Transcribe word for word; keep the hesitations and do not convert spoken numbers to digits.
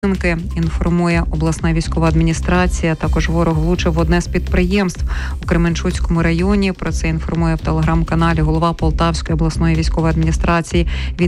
Інформує обласна військова адміністрація. Також ворог влучив в одне з підприємств у Кременчуцькому районі. Про це інформує в телеграм-каналі голова Полтавської обласної військової адміністрації